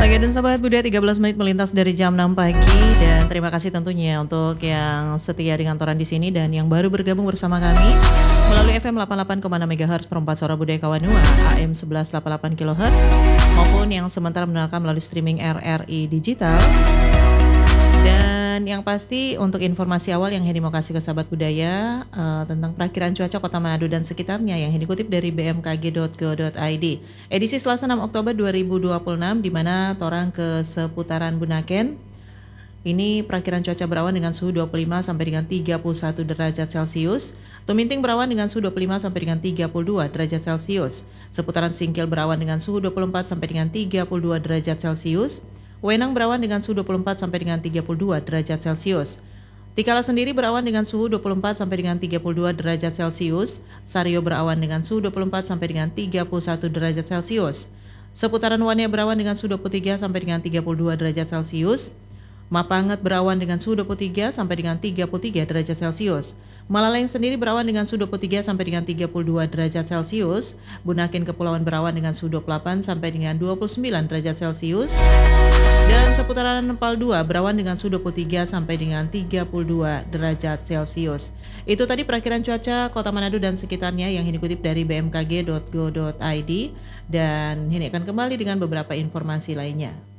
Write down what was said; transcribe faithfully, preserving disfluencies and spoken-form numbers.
Pagi dan sahabat budaya tiga belas menit melintas dari jam enam pagi dan terima kasih tentunya untuk yang setia dengan Toran di sini dan yang baru bergabung bersama kami melalui F M delapan puluh delapan koma enam MHz perempat suara budaya Kawanua, A M seratus delapan puluh delapan kilohertz maupun yang sementara mendengarkan melalui streaming R R I digital. Dan yang pasti untuk informasi awal yang Heni mau kasih ke sahabat budaya uh, tentang perakiraan cuaca Kota Manado dan sekitarnya yang Heni kutip dari b m k g dot go dot i d. Edisi Selasa enam Oktober dua ribu dua puluh enam di mana torang ke seputaran Bunaken. Ini perakiraan cuaca berawan dengan suhu dua puluh lima sampai dengan tiga puluh satu derajat Celcius. Tuminting berawan dengan suhu dua puluh lima sampai dengan tiga puluh dua derajat Celcius. Seputaran Singkil berawan dengan suhu dua puluh empat sampai dengan tiga puluh dua derajat Celcius. Wenang berawan dengan suhu dua puluh empat sampai dengan tiga puluh dua derajat Celcius. Tikala sendiri berawan dengan suhu dua puluh empat sampai dengan tiga puluh dua derajat Celcius. Sario berawan dengan suhu dua puluh empat sampai dengan tiga puluh satu derajat Celcius. Seputaran Wania berawan dengan suhu dua puluh tiga sampai dengan tiga puluh dua derajat Celcius. Mapanget berawan dengan suhu dua puluh tiga sampai dengan tiga puluh tiga derajat Celcius. Malaleng sendiri berawan dengan suhu dua puluh tiga sampai dengan tiga puluh dua derajat Celcius. Bunaken Kepulauan berawan dengan suhu dua puluh delapan sampai dengan dua puluh sembilan derajat Celcius. Dan seputaran Nepal dua berawan dengan suhu dua puluh tiga sampai dengan tiga puluh dua derajat Celcius. Itu tadi perakiraan cuaca Kota Manado dan sekitarnya yang Heni kutip dari b m k g dot go dot i d dan Heni akan kembali dengan beberapa informasi lainnya.